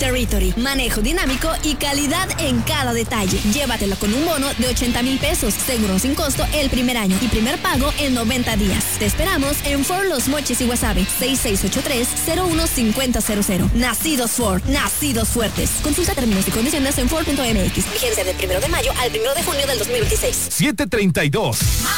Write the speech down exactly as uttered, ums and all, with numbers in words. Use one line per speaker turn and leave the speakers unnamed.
Territory. Manejo dinámico y calidad en cada detalle. Llévatelo con un bono de ochenta mil pesos, seguro sin costo el primer año y primer pago en noventa días. Te esperamos en Ford Los Mochis y Guasave, seis seis ocho tres, cero uno cinco cero cero cero. Nacidos Ford, nacidos fuertes. Consulta términos y condiciones en Ford punto M X. Vigencia del primero de mayo al primero de junio del dos mil veintiséis.
siete treinta y dos.